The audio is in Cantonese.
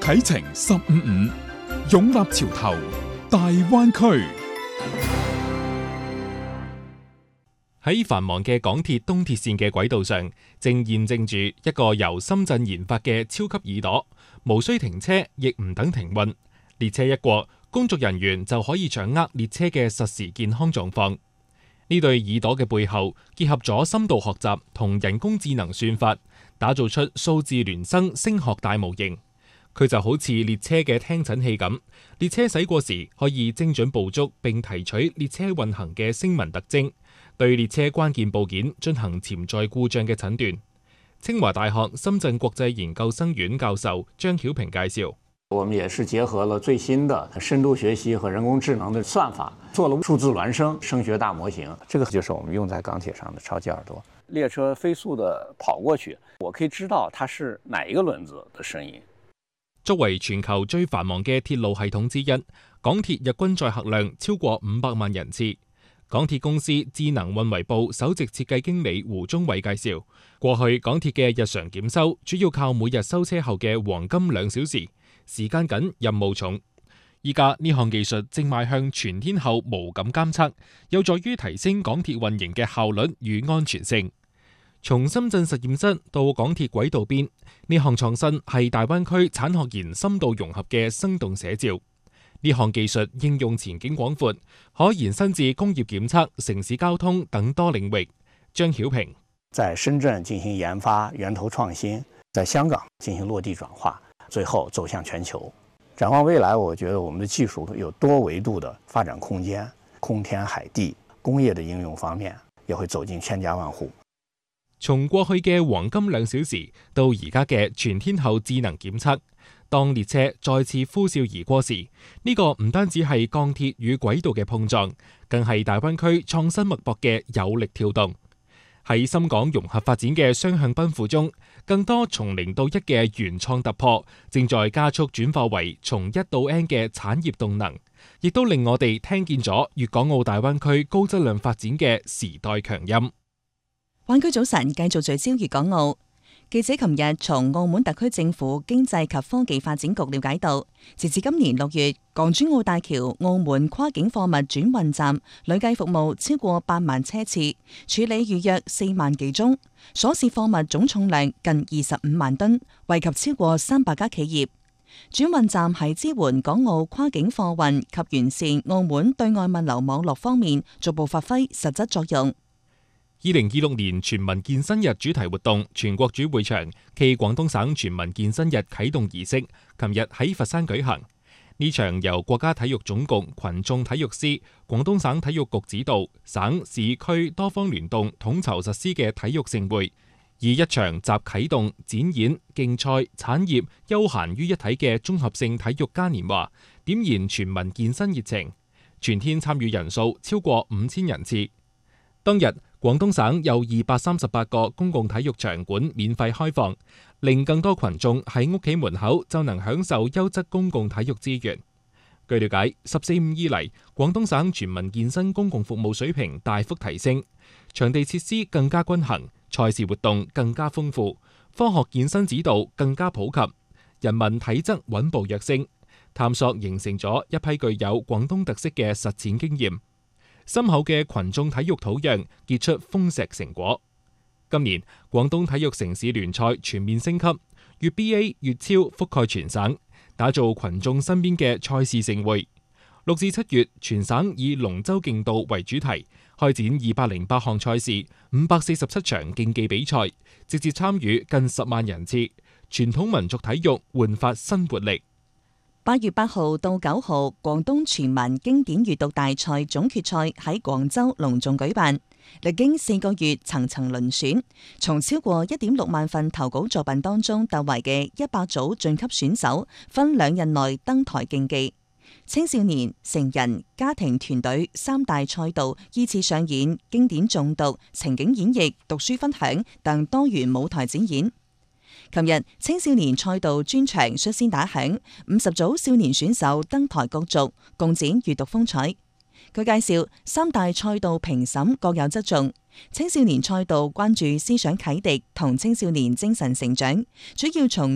啟程15.5，擁立潮頭，大灣區。 喺繁忙嘅港鐵東鐵線嘅軌道上，正驗證住一個由深圳研發嘅超級耳朵，無需停車，亦唔等停運。列車一過，工作人員就可以掌握列車嘅實時健康狀況。呢對耳朵嘅背後，結合咗深度學習同人工智能算法，打造出數字孿生聲學大模型。佢就好似列車嘅聽診器咁，列車駛過時可以精準捕捉並提取列車運行嘅聲紋特徵，對列車關鍵部件進行潛在故障嘅診斷。清華大學深圳國際研究生院教授張曉平介紹， 我們也是結合了最新的深度學習和人工智能的算法，做了數字孿生聲學大模型。這個就是我們用在港鐵上的超級耳朵。列車飛速地跑過去，我可以知道它是哪一個輪子的聲音。 作為全球最繁忙嘅鐵路系統之一，港鐵日均載客量超過500萬人次。港鐵公司智能運維部首席設計經理胡忠偉介紹，過去港鐵嘅日常檢修主要靠每日收車後嘅黃金2小時，時間緊任務重。依家呢項技術正邁向全天候無感監測，有助於提升港鐵運營嘅效率與安全性。從深圳實驗室到港鐵軌道邊，呢項創新係大灣區產學研深度融合嘅生動寫照。呢項技術應用前景廣闊，可延伸至工業檢測、城市交通等多領域。張曉平在深圳進行研發源頭創新，在香港進行落地轉化，最後走向全球。展望未來，我覺得我們的技術有多維度的發展空間，空天海地，工業的應用方面也會走進千家萬戶。 從過去嘅黃金2小時到而家嘅全天候智能檢測，當列車再次呼嘯而過時，呢個唔單止係鋼鐵與軌道嘅碰撞，更係大灣區創新脈搏嘅有力跳動。喺深港融合發展嘅雙向奔赴中，更多從0到1嘅原創突破，正在加速轉化為從1到N嘅產業動能，亦都令我哋聽見咗粵港澳大灣區高質量發展嘅時代強音。 灣區早晨繼續聚焦粵港澳。記者琴日從澳門特區政府經濟及科技發展局了解到，截至今年6月，港珠澳大橋澳門跨境貨物轉運站累計服務超過8萬車次，處理預約4萬幾宗，所涉貨物總重量近25萬噸，惠及超過300家企業。轉運站喺支援港澳跨境貨運及完善澳門對外物流網絡方面逐步發揮實質作用。 2026年全民健身日主題活動全國主會場暨廣東省全民健身日啟動儀式，琴日喺佛山舉行。呢場由國家體育總局群眾體育司、廣東省體育局指導，省市區多方聯動統籌實施嘅體育盛會，以一場集啟動、展演、競賽、產業、休閒於一體嘅綜合性體育嘉年華，點燃全民健身熱情。全天參與人數超過5000人次。當日，廣東省有238個公共體育場館免費開放，令更多群眾喺屋企門口就能享受優質公共體育資源。據了解，14.5以嚟，廣東省全民健身公共服務水平大幅提升，場地設施更加均衡，賽事活動更加豐富，科學健身指導更加普及，人民體質穩步躍升，探索形成咗一批具有廣東特色嘅實踐經驗。深厚嘅群眾體育土壤結出豐碩成果。今年廣東體育城市聯賽全面升級，粵 BA、粵超覆蓋全省，打造群眾身邊嘅賽事盛會。6至7月，全省以龍舟競渡為主題，開展208項賽事、547場競技比賽，直接參與近10萬人次，傳統民族體育煥發新活力。 8月8號到9號，廣東全民經典閱讀大賽總決賽喺廣州隆重舉辦，歷經4個月層層遴選，從超過1.6萬份投稿作品當中突圍嘅100組晉級選手，分2日內登台競技。青少年、成人、家庭團隊3大賽道依次上演經典誦讀、情景演繹、讀書分享等多元舞台展演。琴日青少年賽道專場率先打響，50組少年選手登台角逐，共展閱讀風采。佢介紹3大賽道評審各有側重，青少年賽道關注思想啟迪同青少年精神成長，主要從